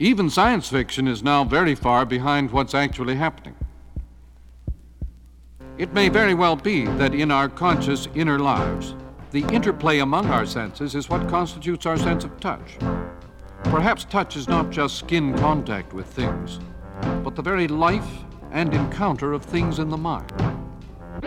Even science fiction is now very far behind what's actually happening. It may very well be that in our conscious inner lives, the interplay among our senses is what constitutes our sense of touch. Perhaps touch is not just skin contact with things, but the very life and encounter of things in the mind.